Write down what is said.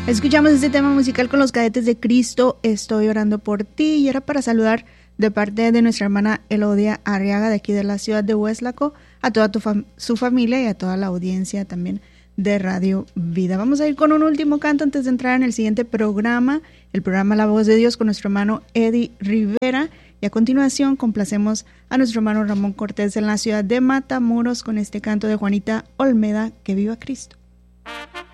Escuchamos este tema musical con los Cadetes de Cristo, Estoy orando por ti, y era para saludar de parte de nuestra hermana Elodia Arriaga de aquí de la ciudad de Hueslaco a toda su familia y a toda la audiencia también de Radio Vida. Vamos a ir con un último canto antes de entrar en el siguiente programa, el programa La Voz de Dios con nuestro hermano Eddie Rivera, y a continuación complacemos a nuestro hermano Ramón Cortés en la ciudad de Matamoros con este canto de Juanita Olmeda, Que viva Cristo.